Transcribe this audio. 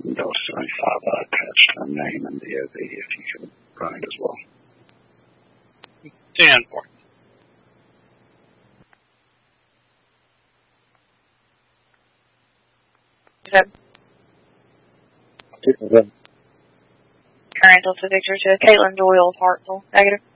Delta 75 attached to her name and the OV if you can run it as well. 10 for Okay. Current Delta Victor to Caitlin Doyle of Hartsville. Negative.